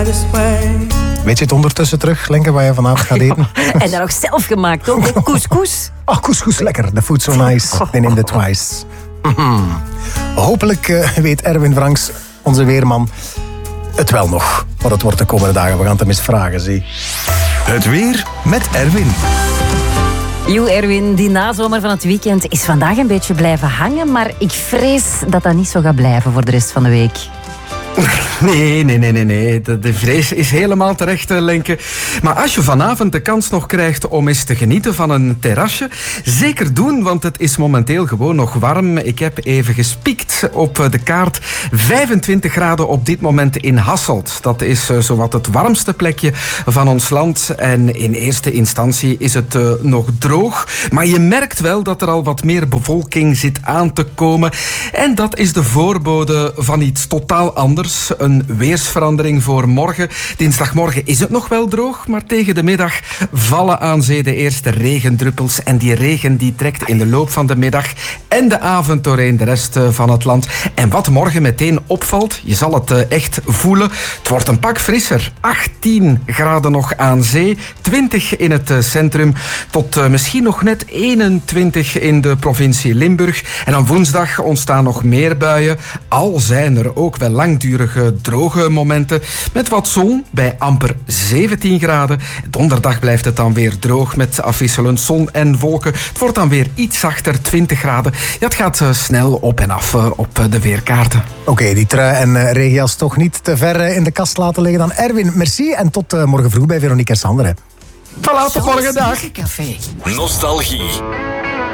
slightest way. Weet je het ondertussen terug, Lenke, wat je vanavond gaat eten? En dat nog zelf gemaakt ook. Couscous. Oh, couscous, lekker. The food so nice. They named it twice. Hopelijk weet Erwin Franks, onze weerman, het wel nog. Wat het wordt de komende dagen. We gaan het hem eens vragen, zie. Het weer met Erwin. Erwin, die nazomer van het weekend is vandaag een beetje blijven hangen, maar ik vrees dat dat niet zo gaat blijven voor de rest van de week. Nee. De vrees is helemaal terecht, Lenke. Maar als je vanavond de kans nog krijgt om eens te genieten van een terrasje, zeker doen, want het is momenteel gewoon nog warm. Ik heb even gespiekt op de kaart. 25 graden op dit moment in Hasselt. Dat is zowat het warmste plekje van ons land. En in eerste instantie is het nog droog. Maar je merkt wel dat er al wat meer bevolking zit aan te komen. En dat is de voorbode van iets totaal anders. Een weersverandering voor morgen. Dinsdagmorgen is het nog wel droog, maar tegen de middag vallen aan zee de eerste regendruppels. En die regen die trekt in de loop van de middag en de avond doorheen de rest van het land. En wat morgen meteen opvalt, je zal het echt voelen, het wordt een pak frisser. 18 graden nog aan zee, 20 in het centrum, tot misschien nog net 21 in de provincie Limburg. En aan woensdag ontstaan nog meer buien, al zijn er ook wel langdurige droge momenten met wat zon bij amper 17 graden. Donderdag blijft het dan weer droog met afwisselend zon en wolken. Het wordt dan weer iets zachter, 20 graden. Ja, het gaat snel op en af op de weerkaarten. Oké, die trui en regenjas toch niet te ver in de kast laten liggen dan. Erwin, merci en tot morgen vroeg bij Veronique en Sander. Voilà, tot morgen, dag. Nostalgie.